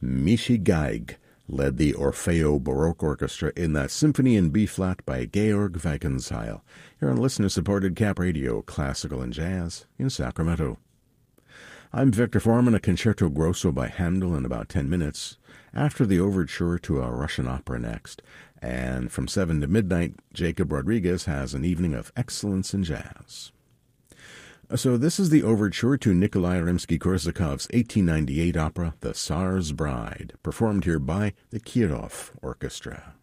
Michi Geig led the Orfeo Baroque Orchestra in that Symphony in B-flat by Georg Weigensheil, here on listener-supported Cap Radio, Classical and Jazz in Sacramento. I'm Victor Foreman. A concerto grosso by Handel in about 10 minutes, after the overture to a Russian opera next. And from 7 to midnight, Jacob Rodriguez has an evening of excellence in jazz. So this is the overture to Nikolai Rimsky-Korsakov's 1898 opera, The Tsar's Bride, performed here by the Kirov Orchestra.